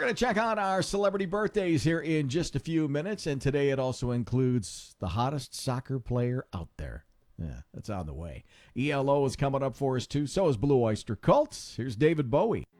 going to check out our celebrity birthdays here in just a few minutes, and today it also includes the hottest soccer player out there. Yeah, that's on the way. ELO is coming up for us, too. So is Blue Oyster Cult. Here's David Bowie.